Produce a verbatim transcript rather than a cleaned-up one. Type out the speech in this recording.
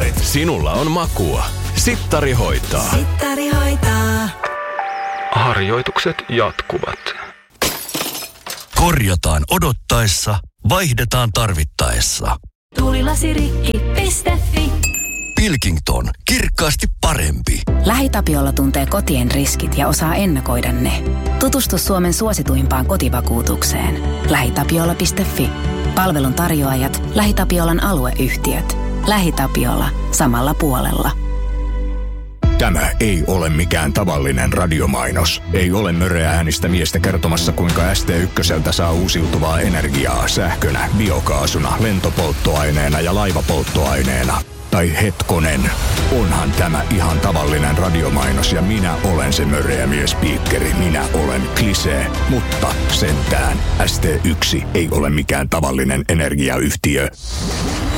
Sittarit, sinulla on makua. Sittari hoitaa. Sittari hoitaa. Harjoitukset jatkuvat. Korjataan odottaessa, vaihdetaan tarvittaessa. Tuulilasirikki piste fi. Pilkington, kirkkaasti parempi. LähiTapiola tuntee kotien riskit ja osaa ennakoida ne. Tutustu Suomen suosituimpaan kotivakuutukseen. lähitapiola piste fi. Palvelun tarjoajat, LähiTapiolan alueyhtiöt. LähiTapiola, samalla puolella. Tämä ei ole mikään tavallinen radiomainos. Ei ole möreä äänistä miestä kertomassa, kuinka S T ykköseltä saa uusiutuvaa energiaa sähkönä, biokaasuna, lentopolttoaineena ja laivapolttoaineena. Tai hetkonen, onhan tämä ihan tavallinen radiomainos ja minä olen se möreä miespiikkeri. Minä olen Klisee, mutta sentään S T yksi ei ole mikään tavallinen energiayhtiö.